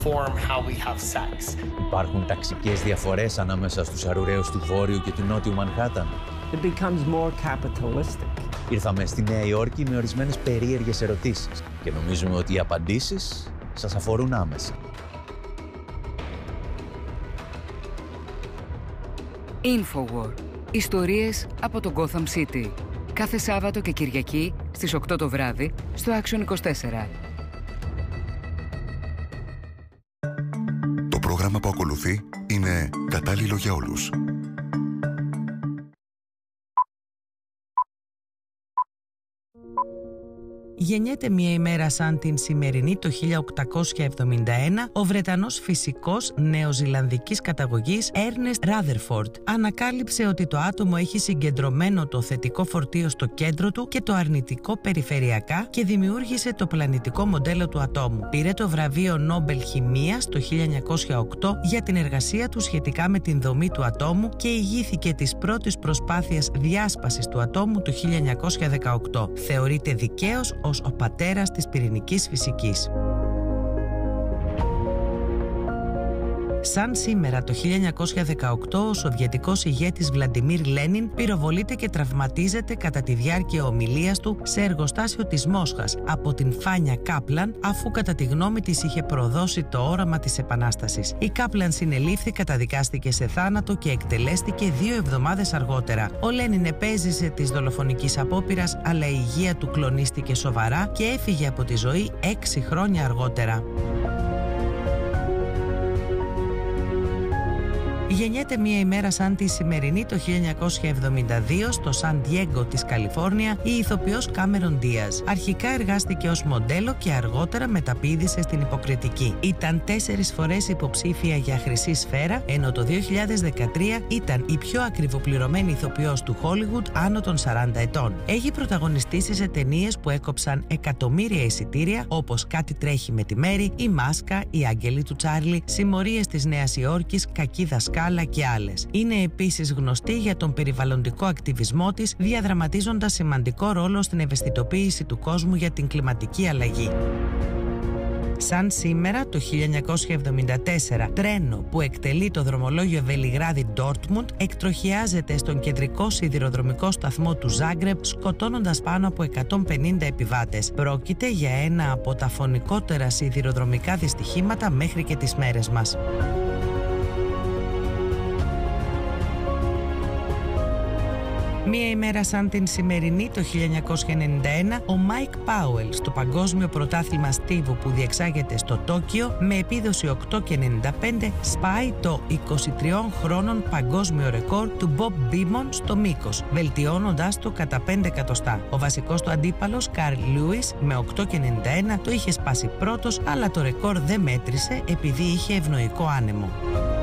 Υπάρχουν ταξικές διαφορές ανάμεσα στους αρουραίους του Βόρειου και του Νότιου Μανχάταν. Ήρθαμε στη Νέα Υόρκη με ορισμένες περίεργες ερωτήσεις και νομίζουμε ότι οι απαντήσεις σας αφορούν άμεσα. Infowar. Ιστορίες από το Gotham City. Κάθε Σάββατο και Κυριακή στις 8 το βράδυ στο Action 24. Το πρόγραμμα που ακολουθεί είναι κατάλληλο για όλους. Γεννιέται μια ημέρα σαν την σημερινή το 1871 ο Βρετανός φυσικός νεοζηλανδικής καταγωγής Ernest Rutherford. Ανακάλυψε ότι το άτομο έχει συγκεντρωμένο το θετικό φορτίο στο κέντρο του και το αρνητικό περιφερειακά και δημιούργησε το πλανητικό μοντέλο του ατόμου. Πήρε το βραβείο Νόμπελ Χημείας το 1908 για την εργασία του σχετικά με την δομή του ατόμου και ηγήθηκε της πρώτης προσπάθειας διάσπασης του ατόμου το 1918. Θεωρείται δικαίως ως ο πατέρας της πυρηνικής φυσικής. Σαν σήμερα το 1918 ο σοβιετικός ηγέτης Βλαντιμίρ Λένιν πυροβολείται και τραυματίζεται κατά τη διάρκεια ομιλίας του σε εργοστάσιο της Μόσχας από την Φάνια Κάπλαν, αφού κατά τη γνώμη της είχε προδώσει το όραμα της Επανάστασης. Η Κάπλαν συνελήφθη, καταδικάστηκε σε θάνατο και εκτελέστηκε 2 εβδομάδες αργότερα. Ο Λένιν επέζησε της δολοφονικής απόπειρας, αλλά η υγεία του κλονίστηκε σοβαρά και έφυγε από τη ζωή 6 χρόνια αργότερα. Γεννιέται μια ημέρα σαν τη σημερινή το 1972 στο Σαν Διέγκο της Καλιφόρνια η ηθοποιός Κάμερον Ντίαζ. Αρχικά εργάστηκε ως μοντέλο και αργότερα μεταπήδησε στην υποκριτική. Ήταν 4 φορές υποψήφια για Χρυσή Σφαίρα, ενώ το 2013 ήταν η πιο ακριβοπληρωμένη ηθοποιός του Hollywood άνω των 40 ετών. Έχει πρωταγωνιστήσει σε ταινίες που έκοψαν εκατομμύρια εισιτήρια, όπως Κάτι τρέχει με τη Μέρη, Η Μάσκα, Οι Άγγελοι του Τσάρλι, Συμμορίες της Νέας Υόρκης, Κακή Δασκάλα και άλλες. Είναι επίσης γνωστή για τον περιβαλλοντικό ακτιβισμό της, διαδραματίζοντας σημαντικό ρόλο στην ευαισθητοποίηση του κόσμου για την κλιματική αλλαγή. Σαν σήμερα το 1974, τρένο που εκτελεί το δρομολόγιο Βελιγράδι-Ντόρτμουντ εκτροχιάζεται στον κεντρικό σιδηροδρομικό σταθμό του Ζάγκρεπ, σκοτώνοντας πάνω από 150 επιβάτες. Πρόκειται για ένα από τα φωνικότερα σιδηροδρομικά δυστυχήματα μέχρι και τις μέρες μας. Μία ημέρα σαν την σημερινή το 1991, ο Μάικ Πάουελ στο Παγκόσμιο Πρωτάθλημα Στίβου που διεξάγεται στο Τόκιο με επίδοση 8,95 σπάει το 23 χρόνων παγκόσμιο ρεκόρ του Μπομπ Μπίμον στο μήκος, βελτιώνοντας το κατά 5 εκατοστά. Ο βασικός του αντίπαλος Καρλ Λούις με 8,91 το είχε σπάσει πρώτος, αλλά το ρεκόρ δεν μέτρησε επειδή είχε ευνοϊκό άνεμο.